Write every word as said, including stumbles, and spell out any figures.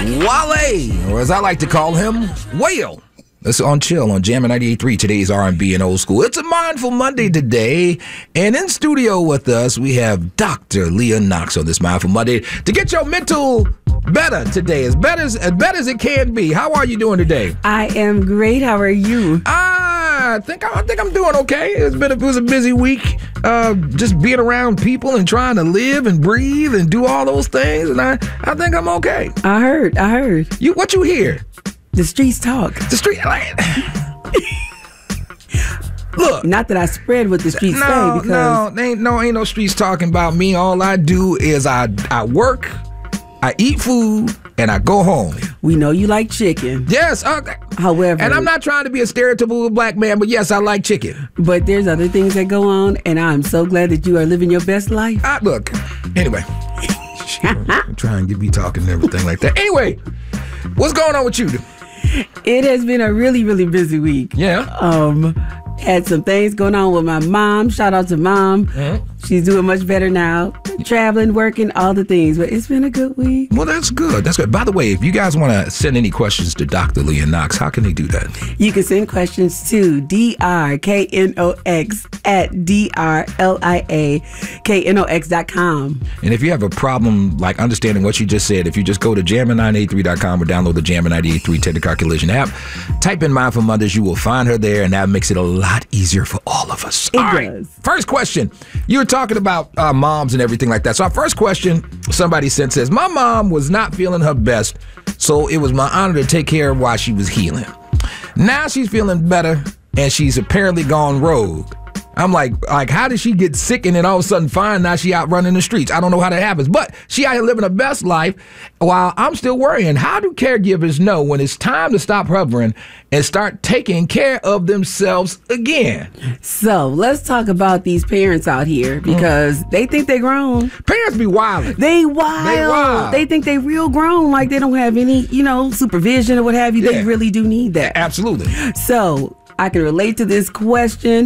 Wale, or as I like to call him, Whale. That's on Chill on Jammin' ninety-eight point three, today's R and B and old school. It's a Mindful Monday today, and in studio with us, we have Doctor Leah Knox on this Mindful Monday to get your mental better today, as better as, as better as it can be. How are you doing today? I am great. How are you? I think I think I'm doing okay. It's been a, it was a busy week, uh, just being around people and trying to live and breathe and do all those things, and I, I think I'm okay. I heard. I heard. You what you hear? The streets talk. The street, like, look. Not that I spread what the streets no, say, because no, ain't no, ain't no streets talking about me. All I do is I, I work, I eat food, and I go home. We know you like chicken. Yes. Okay. However, and I'm not trying to be a stereotypical black man, but yes, I like chicken. But there's other things that go on, and I'm so glad that you are living your best life. I, look, anyway, try and get me talking and everything like that. Anyway, what's going on with you? It has been a really, really busy week. Yeah. Um, had some things going on with my mom. Shout out to mom. Mm-hmm. She's doing much better now. Traveling, working, all the things. But it's been a good week. Well, that's good. That's good. By the way, if you guys want to send any questions to Doctor Leah Knox, how can they do that? You can send questions to D R K N O X at D R L I A K N O X dot com. And if you have a problem, like understanding what you just said, if you just go to Jammin nine eighty-three dot com or download the Jammin nine eighty-three Tender Calculation app, type in Mindful Mondays, you will find her there, and that makes it a lot easier for all of us. It all does. Right. First question. You were talking about uh, moms and everything like that. So our first question, somebody sent, says, my mom was not feeling her best, so it was my honor to take care of while she was healing. Now she's feeling better, and she's apparently gone rogue. I'm like, like, how did she get sick and then all of a sudden fine? Now she out running the streets. I don't know how that happens, but she out here living her best life while I'm still worrying. How do caregivers know when it's time to stop hovering and start taking care of themselves again? So let's talk about these parents out here, because mm. they think they grown. Parents be wild. They wild. They wild. They think they real grown, like they don't have any, you know, supervision or what have you. Yeah. They really do need that. Absolutely. So I can relate to this question.